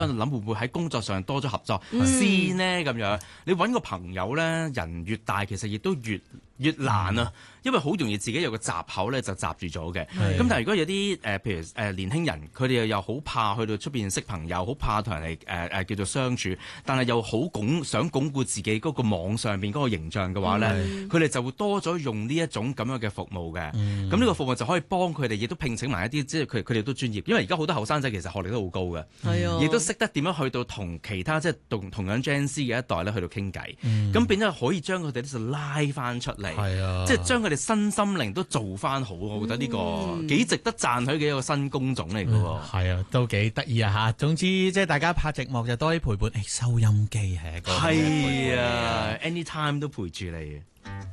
諗會唔會喺工作上多咗合作先呢？咁樣你揾個朋友咧，人越大其實亦都越難啊，因為好容易自己有個閘口咧就閘住咗嘅。咁但係如果有啲譬如年輕人，佢哋又好怕去到出邊識朋友，好怕同人哋叫做相處，但係又好想鞏固自己嗰個網上邊嗰個形象嘅話咧，佢哋就會多咗用呢一種咁樣嘅服務嘅。咁呢個服務就可以幫佢哋，亦都聘請埋一啲即係佢哋都專業，因為而家好多後生仔其實學歷都好高嘅，亦都識得點樣去到同其他即係同樣 Gen Z 嘅一代咧去到傾偈，咁變咗可以將佢哋咧就拉翻出嚟，即係將佢哋身心靈都做翻好。我覺得呢個幾值得讚許嘅一個新工種嚟嘅喎。 係啊，都幾得意啊嚇！總之即係大家怕寂寞就多啲陪伴，收音機係一個係啊 ，anytime 都陪住你。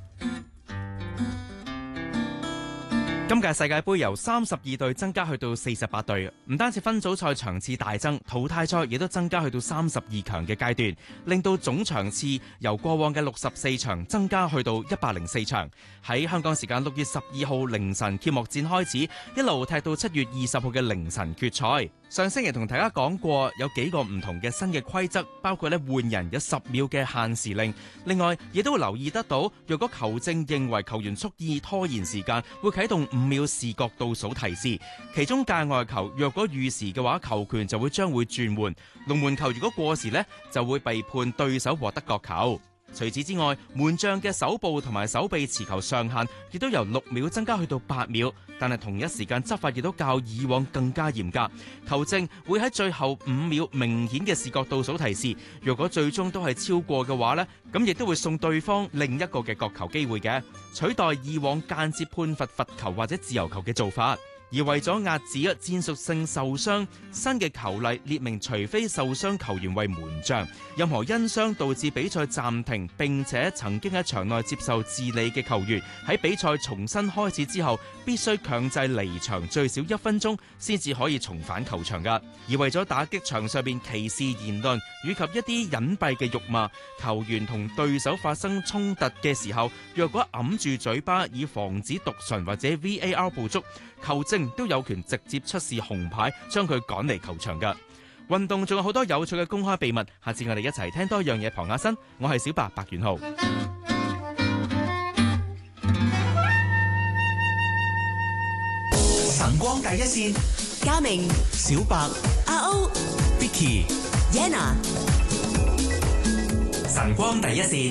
今屆世界盃由32隊增加去到48隊，唔單止分組賽場次大增，淘汰賽亦都增加去到32強嘅階段，令到總場次由過往嘅64場增加去到104場。喺香港時間6月12號凌晨揭幕戰開始，一路踢到7月20號嘅凌晨決賽。上星期同大家講過有幾個唔同嘅新嘅規則，包括換人有10秒嘅限時令。另外亦都會留意得到，若果球證認為球員蓄意拖延時間，會啟動5秒視覺倒數提示。其中界外球若果逾時嘅話，球權就會將會轉換。龍門球如果過時呢，就會被判對手獲得角球。除此之外，門將嘅手部同埋手臂持球上限亦都由6秒增加去到8秒，但係同一時間執法亦都較以往更加嚴格。球證會喺最後5秒明顯嘅視覺倒數提示，若果最終都係超過嘅話呢，咁亦都會送對方另一個嘅角球機會嘅，取代以往間接判罰罰球或者自由球嘅做法。而為咗遏止戰術性受傷，新嘅球例列明，除非受傷球員為門將，任何因傷導致比賽暫停並且曾經喺場內接受治理嘅球員，喺比賽重新開始之後，必須強制離場最少1分鐘，先至可以重返球場㗎。而為咗打擊場上邊歧視言論以及一啲隱蔽嘅辱罵，球員同對手發生衝突嘅時候，若果揞住嘴巴以防止讀唇或者 VAR 捕捉，球證都有權直接出示紅牌，將佢趕離球場㗎。運動仲有好多有趣嘅公開秘密，下次我哋一齊聽多樣嘢。龐亞新，我係小白白元浩。 晨光第一線， 嘉明、 小白、 阿歐、 Vicky、 Yana。 晨光第一線。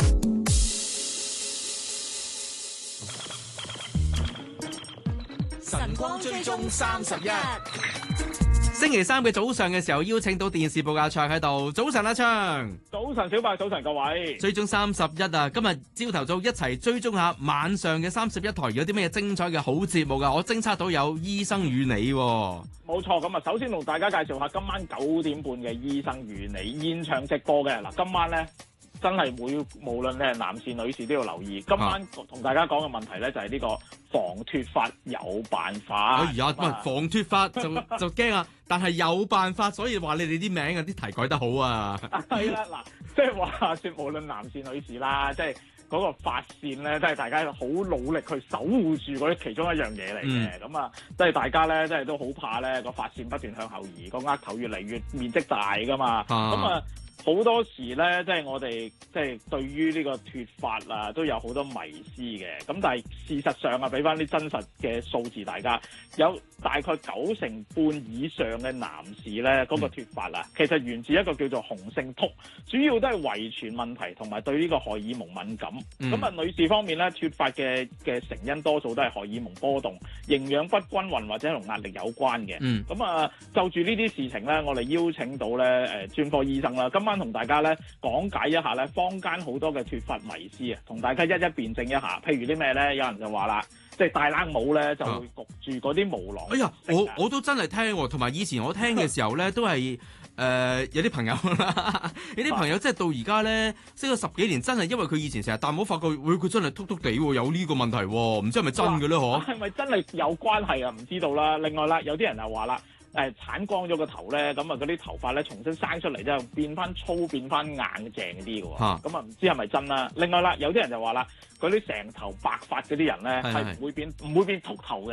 晨光追蹤31。 星期三嘅早上嘅時候，邀請到電視部阿暢喺度。早晨阿暢。 早晨小白，早晨各位。 追蹤31啊！今日朝頭早一齊追蹤下晚上嘅31台有啲咩精彩嘅好節目㗎。我偵測到有《醫生與你》喎。 冇錯，咁啊，首先同大家介紹下今晚9點半嘅《醫生與你》現場直播嘅。嗱，今晚咧真係無論你係男士女士都要留意。今晚同大家講嘅問題咧就係呢個防脫髮有辦法。 哎呀，防脫髮就驚啊！但係有辦法，所以話你哋啲名啊啲題改得好啊。 係啦，嗱，即係話說無論男士女士啦，即係嗰個髮線咧，都係大家好努力去守護住嗰啲其中一樣嘢嚟嘅。咁啊，即係大家咧，即係都好怕咧個髮線不斷向後移，個額頭越嚟越面積大噶嘛。咁啊。好多時咧，即係我哋即係對於呢個脫髮啊，都有好多迷思嘅。咁但係事實上啊，俾翻啲真實嘅數字，大家有大概90%以上嘅男士咧，嗰個脫髮啊，其實源自一個叫做雄性禿，主要都係遺傳問題同埋對呢個荷爾蒙敏感。咁啊，女士方面咧，脫髮嘅成因多數都係荷爾蒙波動、營養不均勻或者同壓力有關嘅。咁啊，就住呢啲事情咧，我哋邀請到咧專科醫生啦，今晚同大家咧講解一下咧坊間好多嘅脫髮迷思啊，同大家一一辯證一下。譬如啲咩咧？有人就話啦，即係戴冷帽咧就會焗住嗰啲毛囊。 哎呀，我都真係聽喎，同埋以前我聽嘅時候咧都係有啲朋友啦，有啲朋友即係到而家咧識咗10幾年，真係因為佢以前成日戴帽，發覺佢真係禿禿地喎，有呢個問題喎，唔知係咪真嘅咧？嗬？係咪真係有關係啊？唔知道啦。另外啦，有啲人就話啦。剷光咗個頭咧，咁啊嗰啲頭髮咧重新生出嚟之後變翻粗變翻硬淨啲嘅喎，咁啊唔知係咪真啦？另外啦，有啲人就話啦，嗰啲成頭白髮嗰啲人咧係唔會變禿頭嘅，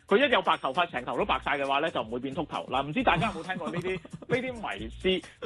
佢一有白頭髮，成頭都白晒嘅話咧，就唔會變禿頭。嗱，唔知大家有冇聽過呢啲迷思？